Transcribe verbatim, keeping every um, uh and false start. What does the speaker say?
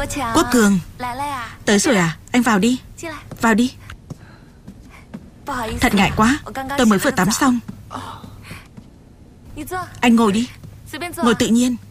Quốc Cường, tới rồi à? Anh vào đi. Vào đi. Thật ngại quá, tôi mới vừa tắm xong. Anh ngồi đi. Ngồi tự nhiên.